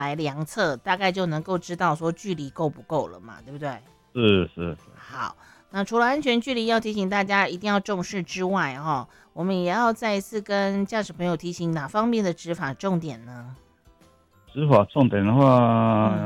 来量测，大概就能够知道说距离够不够了嘛，对不对？ 是。 好，那除了安全距离要提醒大家一定要重视之外，我们也要再一次跟驾驶朋友提醒哪方面的执法重点呢？ 执法重点的话，